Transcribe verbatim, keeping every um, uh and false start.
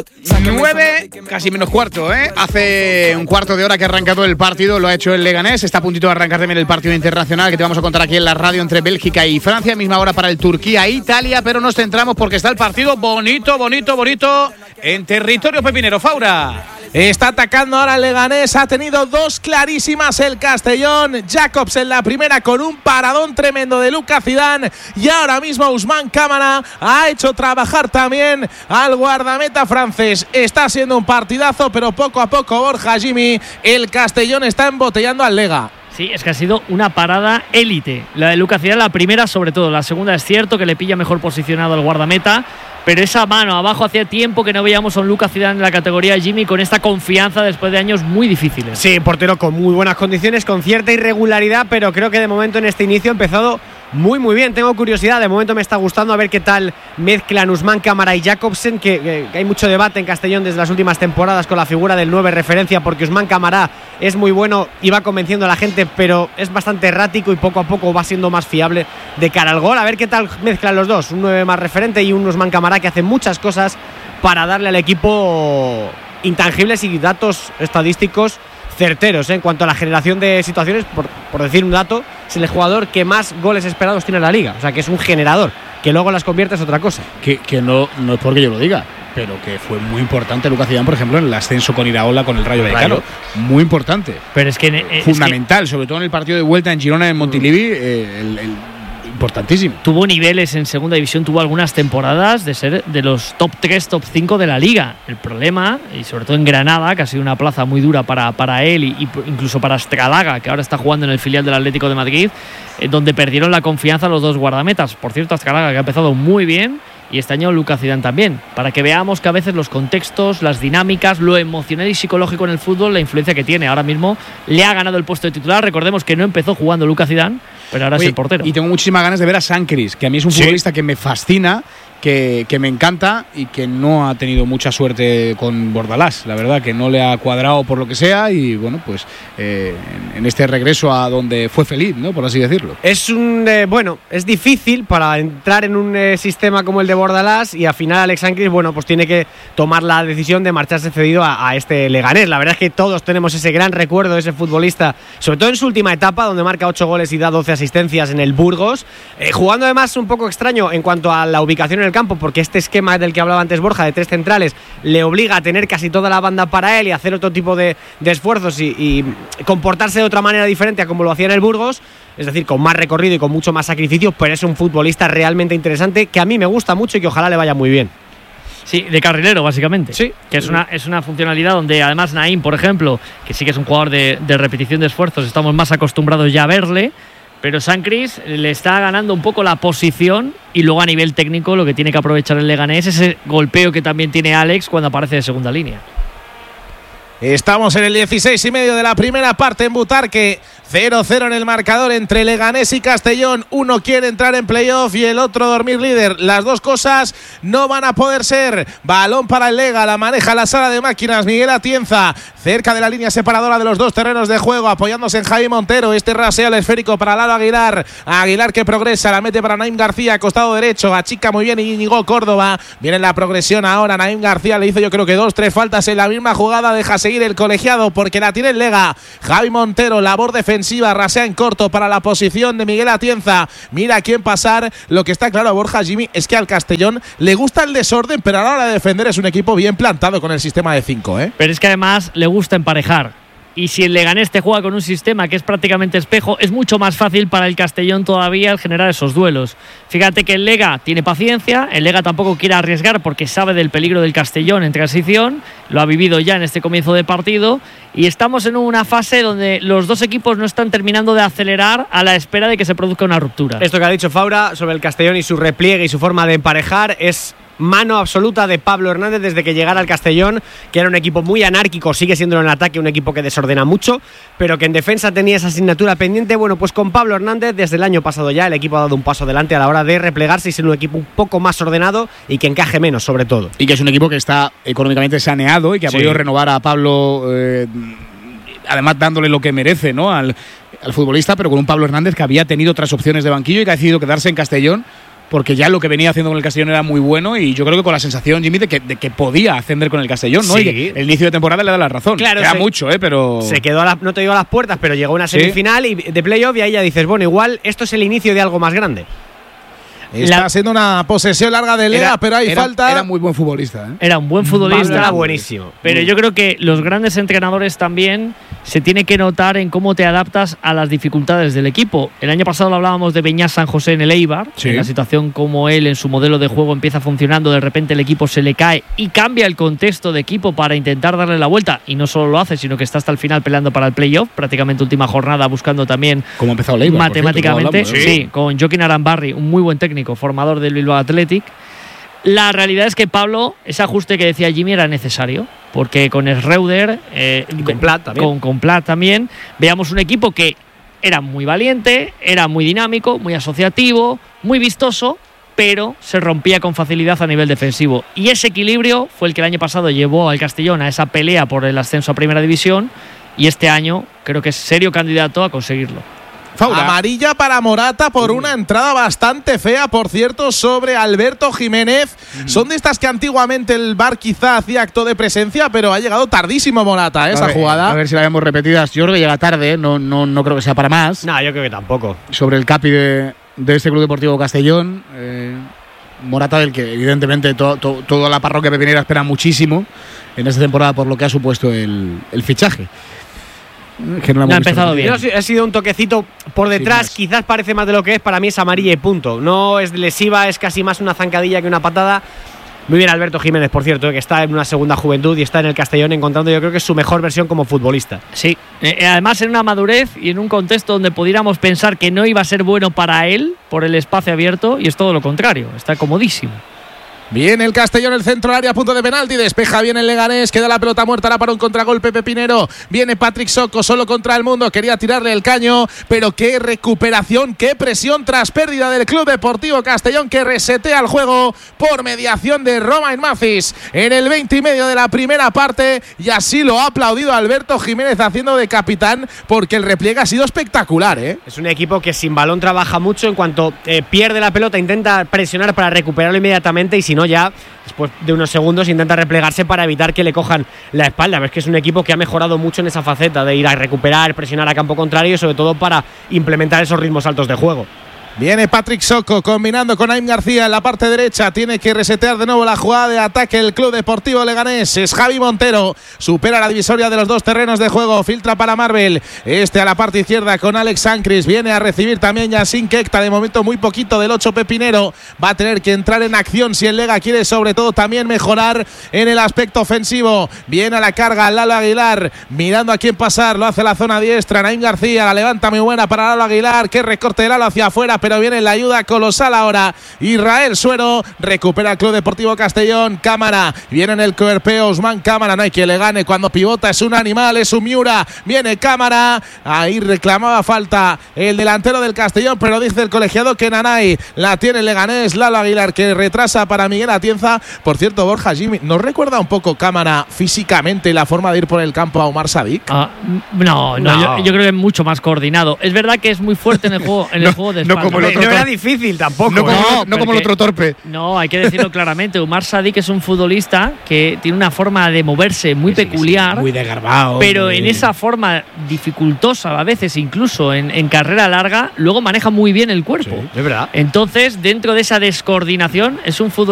nueve, casi menos cuarto, ¿eh? Hace un cuarto de hora que ha arrancado el partido, lo ha hecho el Leganés. Está a puntito de arrancar también el partido internacional que te vamos a contar aquí en la radio entre Bélgica y Francia. Misma hora para el Turquía-Italia, pero nos centramos porque está el partido bonito, bonito, bonito en territorio pepinero. Faura. Está atacando ahora el Leganés, ha tenido dos clarísimas el Castellón. Jacobs en la primera con un paradón tremendo de Lucas Zidane, y ahora mismo Ousmane Camara ha hecho trabajar también al guardameta francés. Está siendo un partidazo, pero poco a poco, Borja Jimmy, el Castellón está embotellando al Lega. Sí, es que ha sido una parada élite. La de Lucas Zidane, la primera sobre todo. La segunda es cierto que le pilla mejor posicionado al guardameta, pero esa mano abajo, hacía tiempo que no veíamos a un Lucas Zidane en la categoría Jimmy con esta confianza después de años muy difíciles. Sí, portero con muy buenas condiciones, con cierta irregularidad, pero creo que de momento en este inicio ha empezado muy muy bien. Tengo curiosidad, de momento me está gustando a ver qué tal mezclan Ousmane Camara y Jacobsen, que, que, que hay mucho debate en Castellón desde las últimas temporadas con la figura del nueve referencia, porque Ousmane Camara es muy bueno y va convenciendo a la gente, pero es bastante errático y poco a poco va siendo más fiable de cara al gol. A ver qué tal mezclan los dos, un nueve más referente y un Ousmane Camara que hace muchas cosas para darle al equipo intangibles y datos estadísticos certeros, ¿eh? En cuanto a la generación de situaciones, por, por decir un dato, es el jugador que más goles esperados tiene en la liga, o sea que es un generador, que luego las convierte es otra cosa. Que, que no, no es porque yo lo diga, pero que fue muy importante Lucas Zidane, por ejemplo, en el ascenso con Iraola con el Rayo Vallecano. Muy importante. Pero es que eh, fundamental, es que, sobre todo en el partido de vuelta en Girona, en Montilivi, eh, el, el importantísimo. Tuvo niveles en segunda división, tuvo algunas temporadas de ser de los top tres, top cinco de la liga. El problema, y sobre todo en Granada, que ha sido una plaza muy dura para, para él y, y incluso para Estradaga, que ahora está jugando en el filial del Atlético de Madrid, eh, donde perdieron la confianza los dos guardametas. Por cierto, Estradaga, que ha empezado muy bien, y este año Lucas Zidane también, para que veamos que a veces los contextos, las dinámicas, lo emocional y psicológico en el fútbol, la influencia que tiene. Ahora mismo le ha ganado el puesto de titular. Recordemos que no empezó jugando Lucas Zidane, pero ahora Oye, es el portero. Y tengo muchísimas ganas de ver a Sancris, que a mí es un ¿Sí? futbolista que me fascina, que, que me encanta y que no ha tenido mucha suerte con Bordalás. La verdad que no le ha cuadrado por lo que sea y bueno, pues eh, en, en este regreso a donde fue feliz, ¿no? Por así decirlo. Es un eh, bueno, es difícil para entrar en un eh, sistema como el de Bordalás y al final Alex Sancris, bueno, pues tiene que tomar la decisión de marcharse cedido a, a este Leganés. La verdad es que todos tenemos ese gran recuerdo de ese futbolista, sobre todo en su última etapa, donde marca ocho goles y da doce asistencias en el Burgos, eh, jugando además un poco extraño en cuanto a la ubicación en el campo, porque este esquema del que hablaba antes Borja, de tres centrales, le obliga a tener casi toda la banda para él y hacer otro tipo de, de esfuerzos y, y comportarse de otra manera diferente a como lo hacía en el Burgos, es decir, con más recorrido y con mucho más sacrificio, pero es un futbolista realmente interesante que a mí me gusta mucho y que ojalá le vaya muy bien. Sí, de carrilero básicamente. Sí. Que es una, es una funcionalidad donde además Naim, por ejemplo, que sí que es un jugador de, de repetición de esfuerzos, estamos más acostumbrados ya a verle, pero Sancris le está ganando un poco la posición y luego a nivel técnico lo que tiene que aprovechar el Leganés es ese golpeo que también tiene Alex cuando aparece de segunda línea. Estamos en el dieciséis y medio de la primera parte en Butarque. cero cero en el marcador entre Leganés y Castellón. Uno quiere entrar en playoff y el otro dormir líder. Las dos cosas no van a poder ser. Balón para el Lega, la maneja la sala de máquinas Miguel Atienza, cerca de la línea separadora de los dos terrenos de juego, apoyándose en Javi Montero. Este rasea el esférico para Lalo Aguilar. Aguilar que progresa, la mete para Naim García, costado derecho, achica muy bien Íñigo Córdoba. Viene la progresión ahora. Naim García le hizo yo creo que dos, tres faltas en la misma jugada. Deja seguir el colegiado porque la tiene el Lega. Javi Montero, labor defensiva, rasea en corto para la posición de Miguel Atienza. Mira a quién pasar. Lo que está claro, Borja Jimmy, es que al Castellón le gusta el desorden, pero a la hora de defender es un equipo bien plantado con el sistema de cinco, ¿eh? Pero es que además le gusta emparejar. Y si el Leganés te juega con un sistema que es prácticamente espejo, es mucho más fácil para el Castellón todavía el generar esos duelos. Fíjate que el Lega tiene paciencia, el Lega tampoco quiere arriesgar porque sabe del peligro del Castellón en transición, lo ha vivido ya en este comienzo de partido y estamos en una fase donde los dos equipos no están terminando de acelerar a la espera de que se produzca una ruptura. Esto que ha dicho Faura sobre el Castellón y su repliegue y su forma de emparejar es mano absoluta de Pablo Hernández desde que llegara al Castellón, que era un equipo muy anárquico, sigue siendo en el ataque un equipo que desordena mucho, pero que en defensa tenía esa asignatura pendiente. Bueno, pues con Pablo Hernández desde el año pasado ya el equipo ha dado un paso adelante a la hora de replegarse y ser un equipo un poco más ordenado y que encaje menos sobre todo. Y que es un equipo que está económicamente saneado y que ha sí. podido renovar a Pablo, eh, además dándole lo que merece, ¿no? al, al futbolista, pero con un Pablo Hernández que había tenido otras opciones de banquillo y que ha decidido quedarse en Castellón porque ya lo que venía haciendo con el Castellón era muy bueno y yo creo que con la sensación, Jimmy, de que, de que podía ascender con el Castellón, ¿no? Sí. Y que el inicio de temporada le da la razón. Claro, Queda se, mucho, ¿eh? Pero se quedó, a la, no te digo a las puertas, pero llegó a una semifinal ¿Sí? y de playoff y ahí ya dices, bueno, igual esto es el inicio de algo más grande. Está la, siendo una posesión larga de Lea, pero hay era, falta. Era muy buen futbolista, ¿eh? Era un buen futbolista. Era buenísimo. Pero yo creo que los grandes entrenadores también se tiene que notar en cómo te adaptas a las dificultades del equipo. El año pasado lo hablábamos de Beñat San José en el Eibar, sí. en la situación como él en su modelo de juego empieza funcionando, de repente el equipo se le cae y cambia el contexto de equipo para intentar darle la vuelta, y no solo lo hace, sino que está hasta el final peleando para el playoff, prácticamente última jornada buscando también como ha empezado el Eibar, matemáticamente, cierto, sí. sí, con Joaquín Arambarri, un muy buen técnico, formador del Bilbao Athletic. La realidad es que Pablo, ese ajuste que decía Jimmy era necesario, porque con Schreuder eh, y con Plat también. Con, con Plat también veamos un equipo que era muy valiente, era muy dinámico, muy asociativo, muy vistoso, pero se rompía con facilidad a nivel defensivo. Y ese equilibrio fue el que el año pasado llevó al Castellón a esa pelea por el ascenso a Primera División, y este año creo que es serio candidato a conseguirlo. Faula. Amarilla para Morata por una entrada bastante fea, por cierto, sobre Alberto Jiménez. Mm. Son de estas que antiguamente el V A R quizá hacía acto de presencia, pero ha llegado tardísimo Morata, ¿eh? esa ver, jugada. A ver si la vemos repetidas. Yo creo que llega tarde, no, no, no creo que sea para más. No, yo creo que tampoco. Sobre el capi de, de este Club Deportivo Castellón. Eh, Morata, del que evidentemente to, to, toda la parroquia pepinera espera muchísimo en esta temporada por lo que ha supuesto el, el fichaje. Que no, no ha empezado bien. Ha sido un toquecito por detrás, sí, quizás parece más de lo que es, para mí es amarilla y punto. No es lesiva, es casi más una zancadilla que una patada. Muy bien Alberto Jiménez, por cierto, que está en una segunda juventud y está en el Castellón encontrando, yo creo que es su mejor versión como futbolista. Sí, eh, además en una madurez y en un contexto donde pudiéramos pensar que no iba a ser bueno para él por el espacio abierto, y es todo lo contrario, está comodísimo. Viene el Castellón, el centro del área, punto de penalti, despeja bien el Leganés, queda la pelota muerta ahora para un contragolpe pepinero. Viene Patrick Socco solo contra el mundo, quería tirarle el caño, pero qué recuperación, qué presión tras pérdida del Club Deportivo Castellón, que resetea el juego por mediación de Romain Mathis en el veinte y medio de la primera parte, y así lo ha aplaudido Alberto Jiménez haciendo de capitán, porque el repliegue ha sido espectacular, ¿eh? Es un equipo que sin balón trabaja mucho, en cuanto eh, pierde la pelota intenta presionar para recuperarlo inmediatamente, y si no ya después de unos segundos intenta replegarse para evitar que le cojan la espalda. Ves que es un equipo que ha mejorado mucho en esa faceta de ir a recuperar, presionar a campo contrario y sobre todo para implementar esos ritmos altos de juego. Viene Patrick Socco combinando con Aim García en la parte derecha. Tiene que resetear de nuevo la jugada de ataque el Club Deportivo Leganés. Es Javi Montero. Supera la divisoria de los dos terrenos de juego. Filtra para Marvel. Este a la parte izquierda con Alex Sancris. Viene a recibir también Yasin Kekta. De momento muy poquito del ocho pepinero. Va a tener que entrar en acción si el Lega quiere sobre todo también mejorar en el aspecto ofensivo. Viene a la carga Lalo Aguilar. Mirando a quién pasar. Lo hace la zona diestra. Aim García. La levanta muy buena para Lalo Aguilar. Que recorte de Lalo hacia afuera, pero viene la ayuda colosal ahora. Israel Suero recupera el Club Deportivo Castellón. Cámara, viene en el cuerpeo Usman Cámara, no hay quien le gane cuando pivota, es un animal, es un Miura. Viene Cámara, ahí reclamaba falta el delantero del Castellón, pero dice el colegiado que Nanay la tiene el Leganés. Lalo Aguilar que retrasa para Miguel Atienza. Por cierto, Borja, Jimmy, ¿nos recuerda un poco Cámara físicamente la forma de ir por el campo a Omar Sadik? Ah, no, no, no. Yo, yo creo que es mucho más coordinado. Es verdad que es muy fuerte en el juego, en no, el juego de espalda. No como el otro, no era difícil tampoco. No como, no, no como el otro torpe. No, hay que decirlo claramente. Omar Sadik es un futbolista que tiene una forma de moverse muy sí, peculiar. Sí, muy desgarbado. Pero muy... en esa forma dificultosa, a veces incluso en, en carrera larga, luego maneja muy bien el cuerpo. Sí, es verdad. Entonces, dentro de esa descoordinación, es un futbolista